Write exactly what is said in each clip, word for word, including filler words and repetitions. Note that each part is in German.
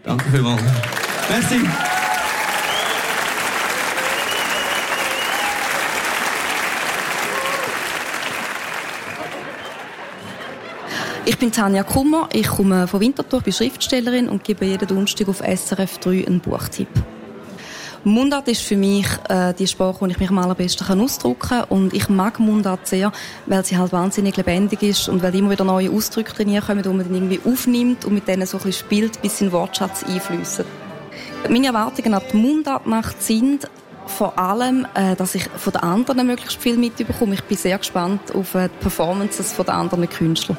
Danke vielmals. Merci. Ich bin Tanja Kummer, ich komme von Winterthur, bin Schriftstellerin und gebe jeden Donnerstag auf S R F drei einen Buchtipp. Mundart ist für mich äh, die Sprache, wo ich mich am allerbesten kann ausdrücken kann. Und ich mag Mundart sehr, weil sie halt wahnsinnig lebendig ist und weil immer wieder neue Ausdrücke drin kommen, die man dann irgendwie aufnimmt und mit denen so ein bisschen spielt, bis in den Wortschatz einfliessen. Meine Erwartungen an die Mundartnacht sind vor allem, äh, dass ich von den anderen möglichst viel mitbekomme. Ich bin sehr gespannt auf äh, die Performances von den anderen Künstlern.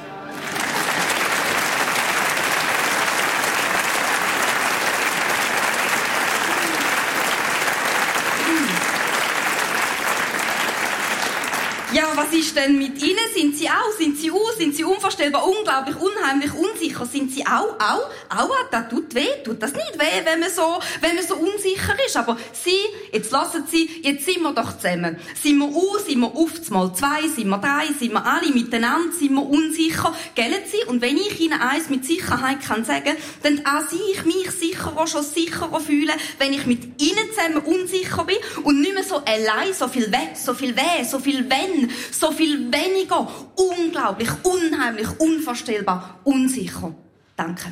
Ja, was ist denn mit Ihnen? Sind Sie auch? Sind Sie aus? Sind Sie unvorstellbar, unglaublich, unheimlich, unsicher? Sind Sie auch? Auch? Auch? Das tut weh? Tut das nicht weh, wenn man so, wenn man so unsicher ist? Aber Sie, jetzt lassen Sie, jetzt sind wir doch zusammen. Sind wir aus? Sind wir auf mal zwei? Sind wir drei? Sind wir alle miteinander? Sind wir unsicher? Gellen Sie? Und wenn ich Ihnen eins mit Sicherheit kann sagen, dann auch Sie, ich mich sicherer, schon sicherer fühlen, wenn ich mit Ihnen zusammen unsicher bin und nicht mehr so allein, so viel weh, so viel weh, so viel wenn, so viel weniger, unglaublich, unheimlich, unvorstellbar, unsicher. Danke.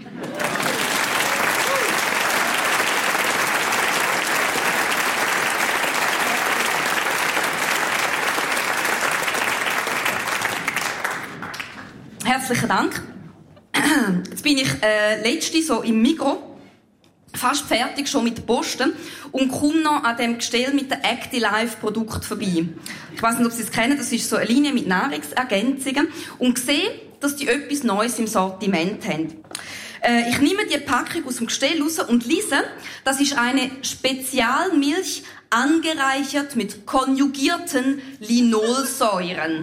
Herzlichen Dank. Jetzt bin ich äh, letzte so im Migros, fast fertig schon mit Posten und komme noch an dem Gestell mit den Acti-Life Produkt vorbei. Ich weiss nicht, ob Sie es kennen, das ist so eine Linie mit Nahrungsergänzungen und sehe, dass die etwas Neues im Sortiment haben. Äh, ich nehme die Packung aus dem Gestell raus und lese, das ist eine Spezialmilch angereichert mit konjugierten Linolsäuren.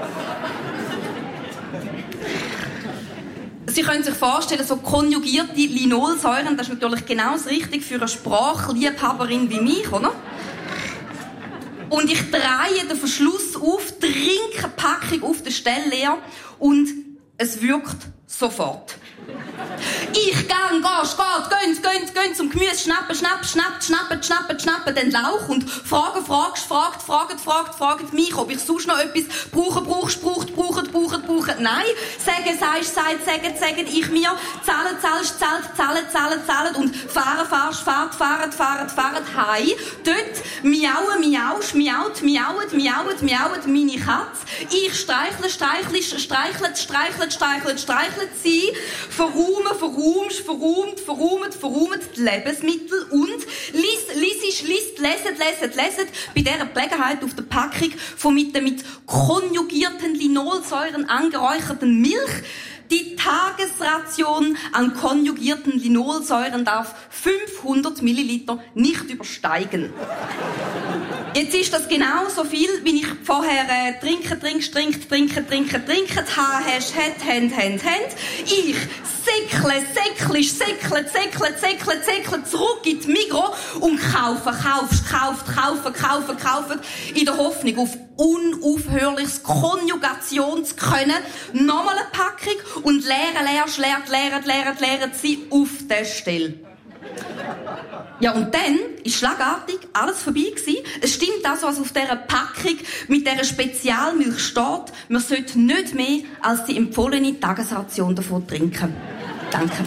Sie können sich vorstellen, so konjugierte Linolsäuren, das ist natürlich genau das Richtige für eine Sprachliebhaberin wie mich, oder? Und ich drehe den Verschluss auf, trinke eine Packung auf der Stelle leer und es wirkt sofort. Ich gang, gehst, geht, gönnt, gönnt, gönnt zum Gemüse, schnappen, schnappen, schnappen, schnappen, schnappen, schnappen den Lauch und fragen, fragst, fragt, fragt, fragt, fragt mich, ob ich sonst noch etwas brauche, brauchst, braucht, braucht, braucht, braucht. Nein, sagen, sagst, sagt, sagen, sagen, ich mir, zahlen, zahlst, zahlt, zahlen, zahlen, zahlen und fahren, fahrst, fahrt, fahren, fahren, fahren, hei. Dort miauen, miausch, miaut, miaut, miaut, miaut meine Katze. Ich streichle, streichle, streichle, streichle, streichle, streichle sie, verräumen, verräumst, verräumt, verräumt, verräumt die Lebensmittel und lies, lies, liest, leset, leset, leset bei dieser Gelegenheit auf der Packung von mit der mit konjugierten Linolsäuren angeräucherten Milch. Die Tagesration an konjugierten Linolsäuren darf fünfhundert Milliliter nicht übersteigen. Jetzt ist das genau so viel, wie ich vorher äh, trinken, trinkst, trinkt, trinken, trinken, trinken, ha, hast, hat, hand, hand, hand. Ich säckle, säcklisch, säckle, säckle, säckle, säckle zurück in die Migros und kaufe, kaufst, kauft, kaufen, kaufen, kaufen, in der Hoffnung auf unaufhörliches Konjugation zu können. Nochmal eine Packung und leeren, leerst, leert, leert, leert, leert sie auf der Stelle. Ja, und dann ist schlagartig alles vorbei gewesen. Es stimmt das, was auf dieser Packung mit dieser Spezialmilch steht. Man sollte nicht mehr als die empfohlene Tagesration davon trinken. Danke.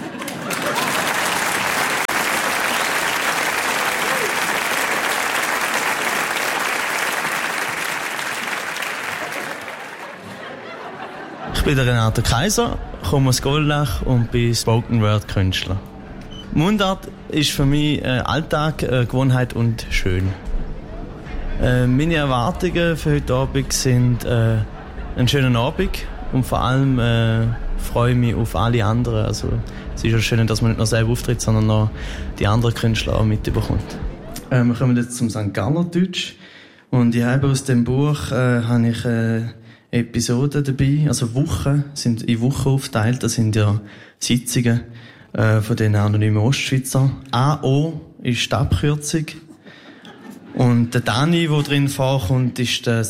Ich bin der Renate Kaiser, komme aus Goldach und bin Spoken-Word-Künstler. Mundart ist für mich äh, Alltag, äh, Gewohnheit und schön. Äh, meine Erwartungen für heute Abend sind äh, einen schönen Abend und vor allem äh, freue ich mich auf alle anderen. Also, es ist ja schön, dass man nicht nur selber auftritt, sondern noch die anderen Künstler auch mitbekommt. Äh, wir kommen jetzt zum Sankt Galler Deutsch und ich habe aus dem Buch äh, habe ich äh, Episoden dabei, also Wochen, sind in Wochen aufgeteilt, das sind ja Sitzungen äh, von den anonymen Ostschweizer. A O ist die Abkürzung. Und der Dani, der drin vorkommt, ist der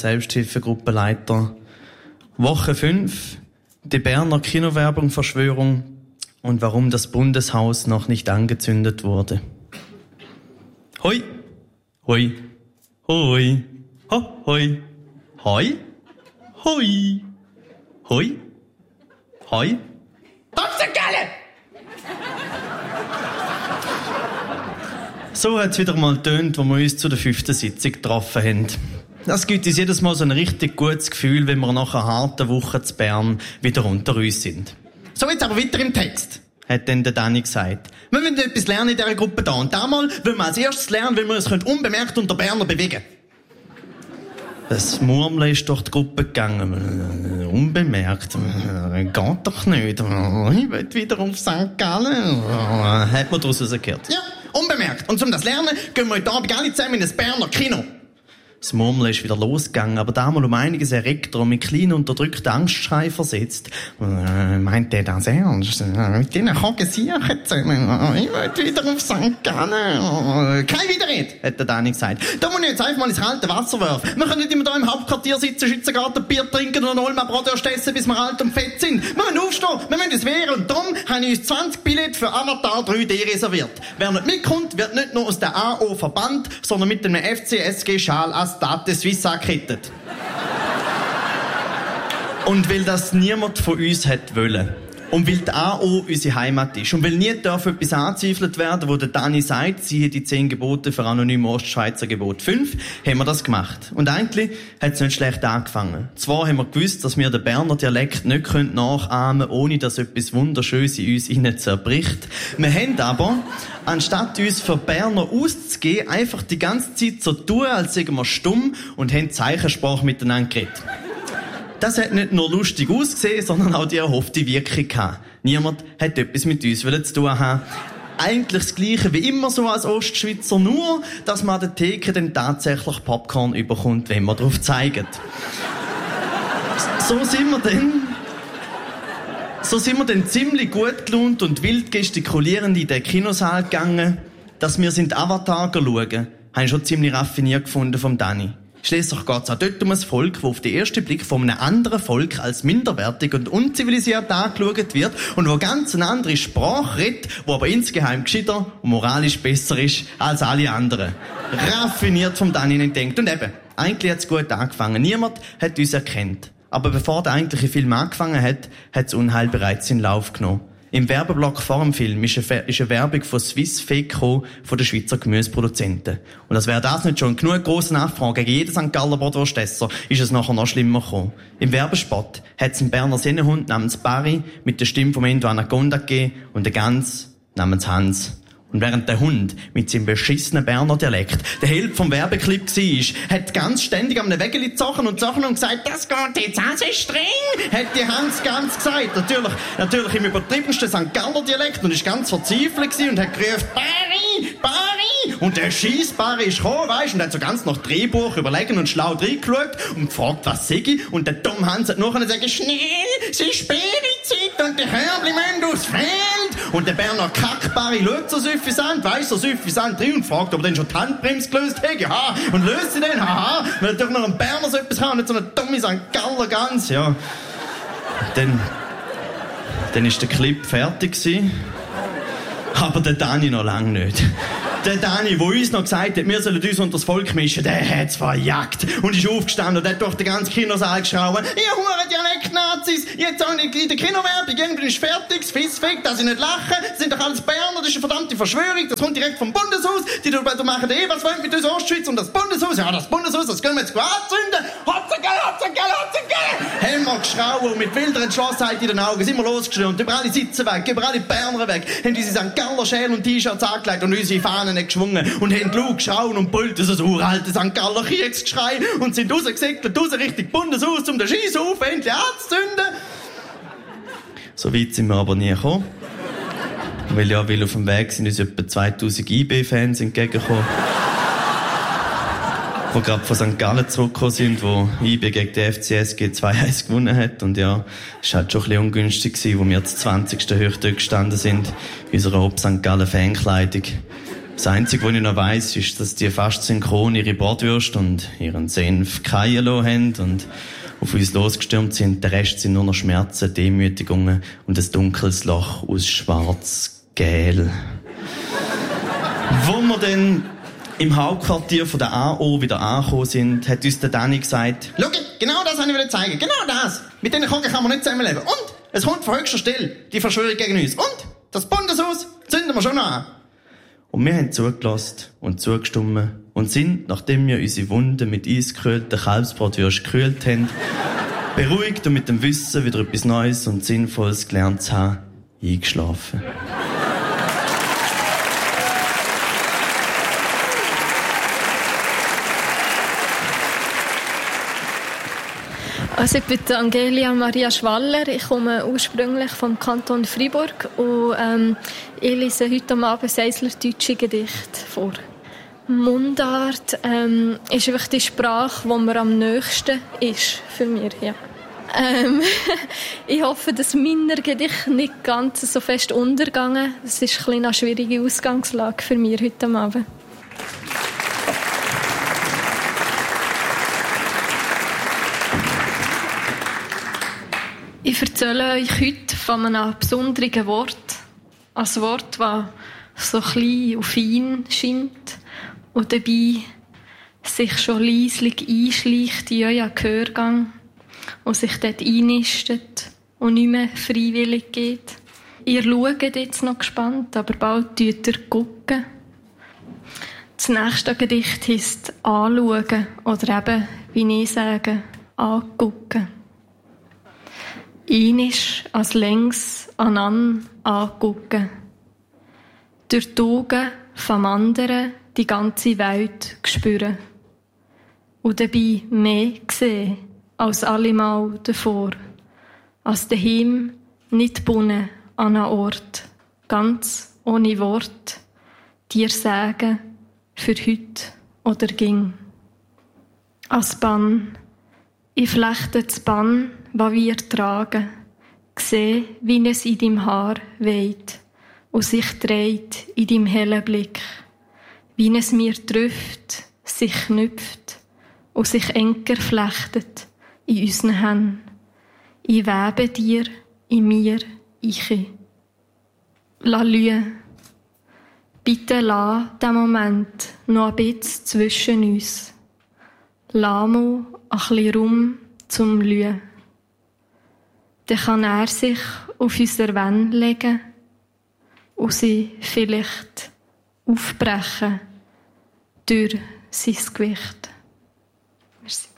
Selbsthilfegruppenleiter. Woche fünf, die Berner Kinowerbung Verschwörung. und warum das Bundeshaus noch nicht angezündet wurde. Hoi, hoi, hoi, ho, hoi, hoi, hoi, hoi, hoi. Galle! So hat es wieder mal getönt, wo wir uns zu der fünften Sitzung getroffen haben. Das gibt uns jedes Mal so ein richtig gutes Gefühl, wenn wir nach einer harten Woche zu Bern wieder unter uns sind. So, jetzt aber weiter im Text, hat dann der Dani gesagt. Wir wollen etwas lernen in dieser Gruppe da. Und damals wollen wir als erstes lernen, wie wir uns unbemerkt unter Berner bewegen können. Das Murmeln ist durch die Gruppe gegangen. Unbemerkt. Geht doch nicht. Ich will wieder auf Sankt Gallen. Hat man daraus gehört. Ja, unbemerkt. Und um das lernen, gehen wir heute Abend alle zusammen in ein Berner Kino. Das Murmeln ist wieder losgegangen, aber damals um einiges erregter und mit kleinen unterdrückten Angstschrei versetzt. Äh, meint der das ernst? Mit denen Kogensiechen zusammen. Ich will wieder auf Sankt Gallen. Kein Widerrede, hat der Dani gesagt. Da muss ich jetzt einfach mal ins kalte Wasser werfen. Wir können nicht immer da im Hauptquartier sitzen, Schützengarten, Bier trinken und Olma Brotwurst essen, bis wir alt und fett sind. Wir müssen aufstehen, wir müssen uns wehren. Und darum habe ich uns zwanzig Billette für Avatar drei D reserviert. Wer nicht mitkommt, wird nicht nur aus der A O verbannt, sondern mit einem F C S G-Schal als State Suisse angekettet. Und weil das niemand von uns hat wollen. Und weil die A O unsere Heimat ist. Und weil nie darf etwas angezweifelt werden, wo der Dani sagt, siehe die zehn Gebote für anonyme Ostschweizer Gebot fünf, haben wir das gemacht. Und eigentlich hat es nicht schlecht angefangen. Zwar haben wir gewusst, dass wir den Berner Dialekt nicht nachahmen können, ohne dass etwas Wunderschönes in uns innen zerbricht. Wir haben aber, anstatt uns für Berner auszugeben, einfach die ganze Zeit so tun, als seien wir stumm und haben Zeichensprache miteinander geredet. Das hat nicht nur lustig ausgesehen, sondern auch die erhoffte Wirkung gehabt. Niemand hat etwas mit uns zu tun haben. Eigentlich das Gleiche wie immer so als Ostschweizer, nur, dass man an der Theke dann tatsächlich Popcorn überkommt, wenn man drauf zeigt. So sind wir dann, so sind wir dann ziemlich gut gelaunt und wild gestikulierend in den Kinosaal gegangen, dass wir sind Avatar schauen. Habe ich schon ziemlich raffiniert gefunden vom Dani. Schliesslich geht es auch dort um ein Volk, das auf den ersten Blick von einem anderen Volk als minderwertig und unzivilisiert angeschaut wird und wo ganz eine andere Sprache redet, wo aber insgeheim gescheiter und moralisch besser ist als alle anderen. Raffiniert vom Dani nicht denkt. Und eben, eigentlich hat es gut angefangen. Niemand hat uns erkannt. Aber bevor der eigentliche Film angefangen hat, hat das Unheil bereits seinen Lauf genommen. Im Werbeblock vor dem Film ist eine, ist eine Werbung von Swiss Fake gekommen, von den Schweizer Gemüseproduzenten. Und als wäre das nicht schon genug grosse Nachfrage gegen jeden Sankt Galler Bratwurstesser, ist es nachher noch schlimmer gekommen. Im Werbespot hat es einen Berner Sennenhund namens Barry mit der Stimme vom Endo Anaconda gegeben und eine Gans namens Hans. Und während der Hund mit seinem beschissenen Berner Dialekt der Held vom Werbeclip war, hat ganz ständig am Wägeli gezogen und zogen und gesagt, das geht jetzt also streng, hat die Hans ganz gesagt. Natürlich, natürlich im übertriebensten Sankt Galler Dialekt und ist ganz verzweifelt gewesen und hat gerufen, Barry, Barry! Und der scheiss Barry ist gekommen, weisst, und hat so ganz nach Drehbuch überlegen und schlau reingeschaut und gefragt, was sag ich? Und der dumme Hans hat nachher gesagt, schnell, es ist Sperrizeit und die Körbli müssen aufs Feld. Und der Berner Kack-Barry schaut so suffisant, weiss so suffisant drin und fragt, ob er denn schon die Handbremse gelöst hat. Ja, und löst sie denn? Haha, weil natürlich noch ein Berner so etwas haben, nicht so eine dumme Sankt Galler Gans, ja. Dann, dann ist der Clip fertig gewesen. Aber der Dani noch lange nicht. Der Dani, der uns noch gesagt hat, wir sollen uns unter das Volk mischen, der hat's verjagt. Und ist aufgestanden und hat durch den ganzen Kinosaal geschrauben, ihr hure Dialekt-Nazis, jetzt auch in der Kinowerbung, irgendwann ist fertig, das Fissfick, dass sie nicht lachen, das sind doch alles Berner, das ist eine verdammte Verschwörung, das kommt direkt vom Bundeshaus, die machen eh, was wollen mit uns Ostschweiz und das Bundeshaus, ja, das Bundeshaus, das können wir jetzt anzünden, Hotzengeil, Hotzengeil, Hotzengeil! Haben wir geschrauen und mit wilder Entschlossenheit in den Augen sind wir losgeschrien und über alle Sitze weg, über alle Berner weg, haben diese Sankt Galler Schäl und T-Shirts angelegt und unsere Fahnen nicht geschwungen und haben laut geschrauen und brüllt so ein uraltes Sankt Galler Kriegsgeschrei und sind rausgesegelt, raus Richtung Bundeshaus, um den Scheisshof endlich anzuzünden. So weit sind wir aber nie gekommen. Weil ja, weil auf dem Weg sind uns etwa zweitausend I B-Fans entgegengekommen. Die gerade von Sankt Gallen zurückgekommen sind, wo I B gegen die F C S G zwei eins gewonnen hat. Und ja, es war halt schon ein bisschen ungünstig gewesen, wo wir das zwanzigste hoch dort gestanden sind, in unserer Ob Sankt Gallen Fankleidung. Das Einzige, was ich noch weiss, ist, dass die fast synchron ihre Bratwürste und ihren Senf keien lassen haben und auf uns losgestürmt sind. Der Rest sind nur noch Schmerzen, Demütigungen und ein dunkles Loch aus schwarz-gel. Wo wir dann im Hauptquartier von der A O wieder angekommen sind, hat uns der Danny gesagt: «Schau, genau das wollte ich zeigen, genau das! Mit denen Kocken kann man nicht zusammenleben. Und es kommt von höchster Stelle die Verschwörung gegen uns. Und das Bundeshaus zünden wir schon noch an.» Und wir haben zugelassen und zugestimmt und sind, nachdem wir unsere Wunden mit eisgekühlten Kalbsbratwürsten gekühlt haben, beruhigt und mit dem Wissen, wieder etwas Neues und Sinnvolles gelernt zu haben, eingeschlafen. Also ich bin Angelia Maria Schwaller, ich komme ursprünglich vom Kanton Freiburg und ähm, ich lese heute Abend ein Seisler-deutsche Gedicht vor. Mundart ähm, ist einfach die Sprache, die mir am nächsten ist für mich. Ja. Ähm, ich hoffe, dass meine Gedichte nicht ganz so fest untergehen. Das ist ein eine schwierige Ausgangslage für mich heute Abend. Ich erzähle euch heute von einem besonderen Wort. Ein Wort, das so klein und fein scheint und dabei sich schon leislich einschleicht in euren Gehörgang und sich dort einnistet und nicht mehr freiwillig geht. Ihr schaut jetzt noch gespannt, aber bald tut ihr gucken. Das nächste Gedicht heisst «Anschauen» oder eben, wie ich sage, «Angucken». Einisch als längs anan angucken. Durch die Augen vom anderen die ganze Welt spüren. Und dabei mehr sehen als allemal davor. Als daheim nicht gebunden an einen Ort. Ganz ohne Wort. Dir sagen, für heute oder ging. Als Bann. Ich flechte das Bann, was wir tragen, sehe, wie es in deinem Haar weht und sich dreht in deinem hellen Blick, wie es mir trifft, sich knüpft und sich enger flechtet in unseren Händen. Ich webe dir, in mir, ich. La lue. Bitte lass den Moment noch ein bisschen zwischen uns. Lass mal ein bisschen Raum zum Lüen. Dann kann er sich auf unsere Wände legen und sie vielleicht aufbrechen durch sein Gewicht. Merci.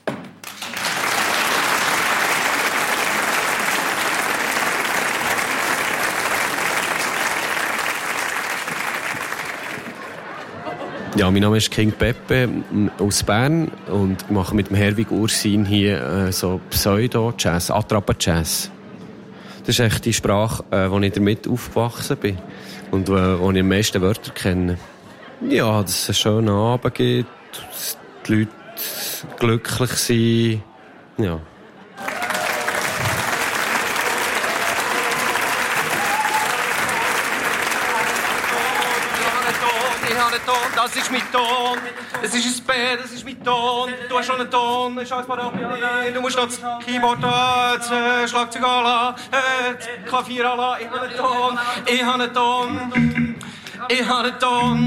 Ja, mein Name ist King Pepe aus Bern und mache mit dem Herwig Ursin hier äh, so Pseudo-Jazz, Attrapper-Jazz. Das ist echt die Sprache, äh, wo ich damit aufgewachsen bin und äh, wo ich am meisten Wörter kenne. Ja, dass es einen schönen Abend gibt, dass die Leute glücklich sind. Ja. Das ist mein Ton, es ist ein B, das ist mein Ton. Du hast schon einen Ton, ich schau mal du musst noch das Keyboard an, das äh, Schlagzeug an, äh, das Klavier an, ich habe einen Ton, ich habe einen Ton, ich habe einen Ton.